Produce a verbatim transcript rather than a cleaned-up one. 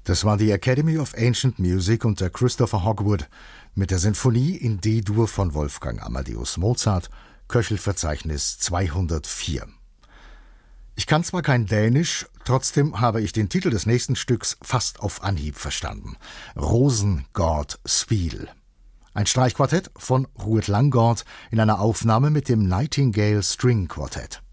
Das war die Academy of Ancient Music unter Christopher Hogwood mit der Sinfonie in D-Dur von Wolfgang Amadeus Mozart, Köchelverzeichnis zweihundertvier. Ich kann zwar kein Dänisch, trotzdem habe ich den Titel des nächsten Stücks fast auf Anhieb verstanden. Rosengård Spiel. Ein Streichquartett von Ruud Langgaard in einer Aufnahme mit dem Nightingale String Quartett.